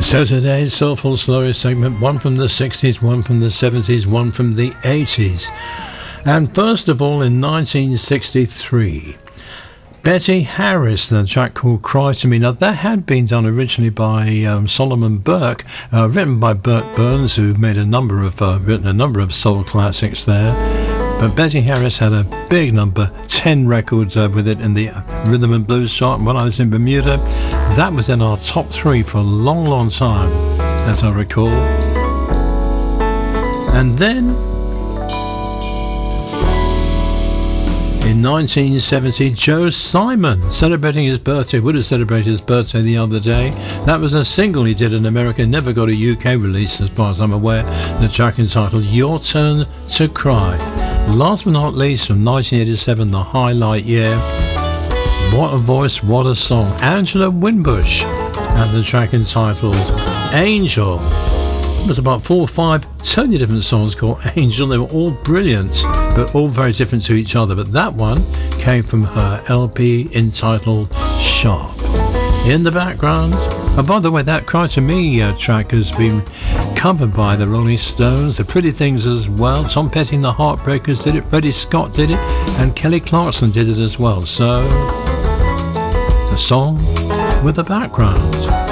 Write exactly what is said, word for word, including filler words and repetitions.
So today's Soulful Story segment, one from the sixties, one from the seventies, one from the eighties. And first of all, in nineteen sixty-three, Betty Harris, the track called Cry to Me. Now, that had been done originally by um, Solomon Burke, uh, written by Burt Burns, who made a number of uh, written a number of soul classics there. But Betty Harris had a big number, ten records uh, with it in the Rhythm and Blues chart. And when I was in Bermuda, that was in our top three for a long, long time, as I recall. And then, in nineteen seventy, Joe Simon, celebrating his birthday, would have celebrated his birthday the other day. That was a single he did in America, never got a U K release as far as I'm aware. The track entitled Your Turn to Cry. Last but not least, from nineteen eighty-seven, the highlight year. What a voice, what a song. Angela Winbush, and the track entitled Angel. There's about four or five totally different songs called Angel. They were all brilliant, but all very different to each other. But that one came from her L P entitled Sharp. In the background, and by the way, that Cry to Me uh, track has been covered by the Rolling Stones, the Pretty Things as well. Tom Petty and the Heartbreakers did it, Freddie Scott did it, and Kelly Clarkson did it as well. So, the song with the background.